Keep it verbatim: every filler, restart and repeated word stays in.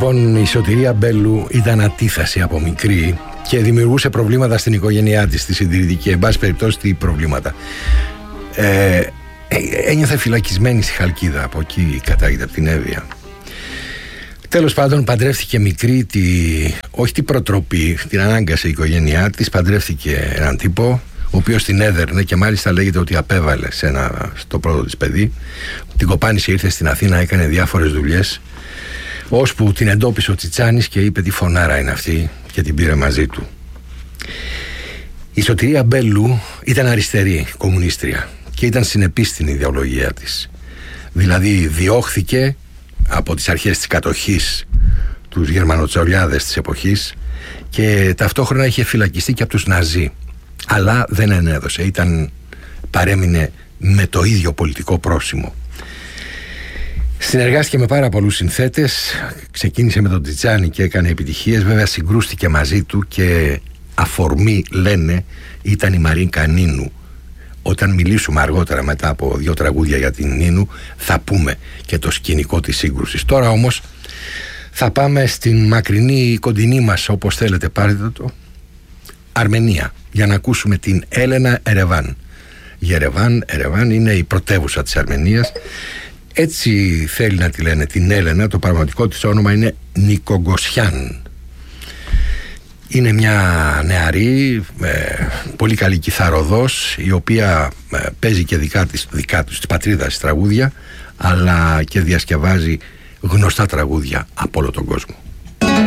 Λοιπόν, η Σωτηρία Μπέλου ήταν ατίθαση από μικρή και δημιουργούσε προβλήματα στην οικογένειά της, στη συντηρητική. Εν πάση περιπτώσει, τι προβλήματα. Ε, ένιωθε φυλακισμένη στη Χαλκίδα, από εκεί κατάγεται, από την Εύβοια. Τέλος πάντων, παντρεύτηκε μικρή, τη, όχι την προτροπή, την ανάγκασε η οικογένειά της, παντρεύτηκε έναν τύπο, ο οποίος την έδερνε και μάλιστα λέγεται ότι απέβαλε σε ένα, στο πρώτο της παιδί. Την κοπάνισε, ήρθε στην Αθήνα, έκανε διάφορες δουλειές, ώσπου την εντόπισε ο Τσιτσάνης και είπε τι φωνάρα είναι αυτή και την πήρε μαζί του. Η Σωτηρία Μπέλου ήταν αριστερή, κομμουνίστρια, και ήταν συνεπής στην ιδεολογία της. Δηλαδή διώχθηκε από τις αρχές της κατοχής τους γερμανοτσολιάδες της εποχής και ταυτόχρονα είχε φυλακιστεί και από τους Ναζί, αλλά δεν ενέδωσε, ήταν, παρέμεινε με το ίδιο πολιτικό πρόσημο. Συνεργάστηκε με πάρα πολλούς συνθέτες, ξεκίνησε με τον Τσιτσάνη και έκανε επιτυχίες, βέβαια συγκρούστηκε μαζί του και αφορμή, λένε, ήταν η Μαρίνκα Νίνου. Όταν μιλήσουμε αργότερα μετά από δύο τραγούδια για την Νίνου θα πούμε και το σκηνικό της σύγκρουσης. Τώρα όμως θα πάμε στην μακρινή κοντινή μας, όπως θέλετε πάρετε το, Αρμενία, για να ακούσουμε την Έλενα Ερεβάν. Η Ερεβάν, Ερεβάν είναι η πρωτεύουσα της Αρμενίας. Έτσι θέλει να τη λένε την Έλενα, το πραγματικό της όνομα είναι Νικογκοσιάν. Είναι μια νεαρή, ε, πολύ καλή κιθαροδός, η οποία ε, παίζει και δικά της, δικά τους, της πατρίδας της τραγούδια, αλλά και διασκευάζει γνωστά τραγούδια από όλο τον κόσμο.